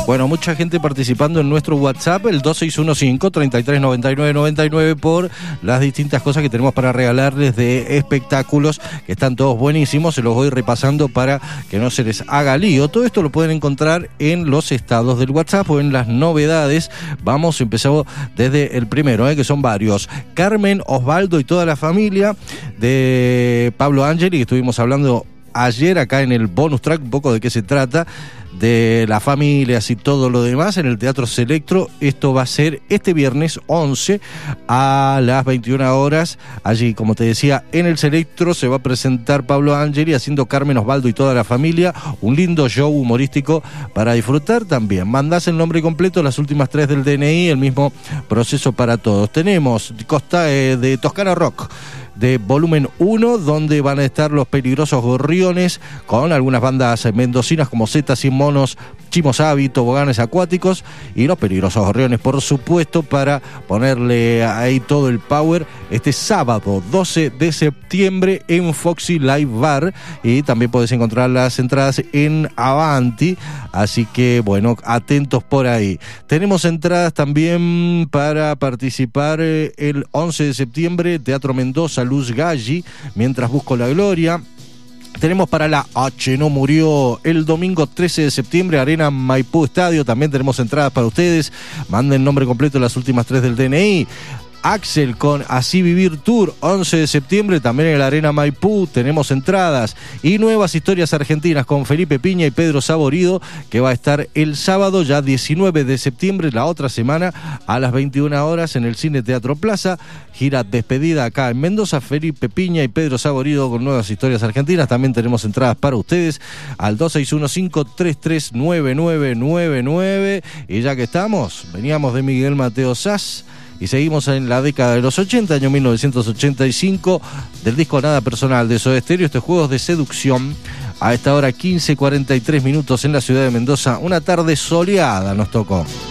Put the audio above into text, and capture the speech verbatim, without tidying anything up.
Bueno, mucha gente participando en nuestro WhatsApp, el dos seis uno cinco, treinta y tres noventa y nueve noventa y nueve, por las distintas cosas que tenemos para regalarles de espectáculos, que están todos buenísimos. Se los voy repasando para que no se les haga lío. Todo esto lo pueden encontrar en los estados del WhatsApp o en las novedades. Vamos, empezamos desde el primero, ¿eh? que son varios. Carmen, Osvaldo y toda la familia de Pablo Angeli, que estuvimos hablando ayer acá en el bonus track, un poco de qué se trata, de las familias y todo lo demás, en el Teatro Selectro. Esto va a ser este viernes once a las veintiuna horas. Allí, como te decía, en el Selectro se va a presentar Pablo Angeli haciendo Carmen, Osvaldo y toda la familia. Un lindo show humorístico para disfrutar también. Mandás el nombre completo, las últimas tres del D N I, el mismo proceso para todos. Tenemos Costa eh, de Toscana Rock, de volumen uno, donde van a estar los Peligrosos Gorriones, con algunas bandas mendocinas como Zeta, Sin Monos, Chimosabi, Toboganes Acuáticos y los Peligrosos Gorriones, por supuesto, para ponerle ahí todo el power este sábado doce de septiembre en Foxy Live Bar. Y también podés encontrar las entradas en Avanti, así que bueno, atentos por ahí. Tenemos entradas también para participar el once de septiembre, Teatro Mendoza, Luz Galli, Mientras Busco la Gloria. Tenemos para la H No Murió el domingo trece de septiembre, Arena Maipú Estadio. También tenemos entradas para ustedes. Manden nombre completo, las últimas tres del D N I. Axel con Así Vivir Tour, once de septiembre, también en la Arena Maipú tenemos entradas. Y Nuevas Historias Argentinas con Felipe Piña y Pedro Saborido, que va a estar el sábado ya diecinueve de septiembre, la otra semana, a las veintiuna horas en el Cine Teatro Plaza. Gira despedida acá en Mendoza, Felipe Piña y Pedro Saborido con Nuevas Historias Argentinas. También tenemos entradas para ustedes al dos seis uno cinco, tres tres nueve nueve nueve nueve. Y ya que estamos, veníamos de Miguel Mateo Sass y seguimos en la década de los ochenta, año mil novecientos ochenta y cinco, del disco Nada Personal de Soda Stereo, estos Juegos de Seducción. A esta hora quince cuarenta y tres minutos en la ciudad de Mendoza, una tarde soleada nos tocó.